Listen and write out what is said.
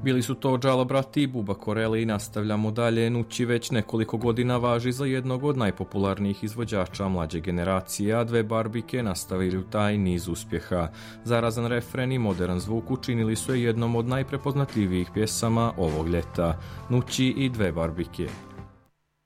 Bili su to Džala brati i Buba Koreli i nastavljamo dalje. Nući već nekoliko godina važi za jednog od najpopularnijih izvođača mlađe generacije, a dve barbike nastavili taj niz uspjeha. Zarazan refren i modern zvuk učinili su je jednom od najprepoznatljivijih pjesama ovog ljeta. Nući i dve barbike.